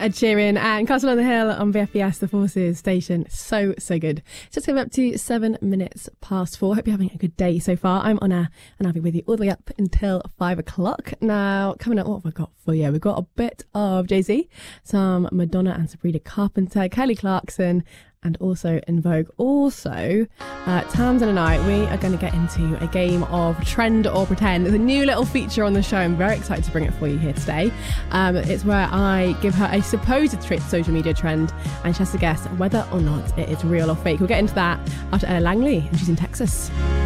Ed Sheeran and Castle on the Hill on VFBS, the Forces station. So good. It's just coming up to 7 minutes past 4. Hope you're having a good day so far. I'm on air and I'll be with you all the way up until 5 o'clock. Now, coming up, what have I got for you? We've got a bit of Jay-Z, some Madonna and Sabrina Carpenter, Kelly Clarkson, and also En Vogue. Also, Tamsin and I, we are going to get into a game of Trend or Pretend. There's a new little feature on the show. I'm very excited to bring it for you here today. It's where I give her a supposed social media trend and she has to guess whether or not it is real or fake. We'll get into that after Ella Langley, and she's in Texas.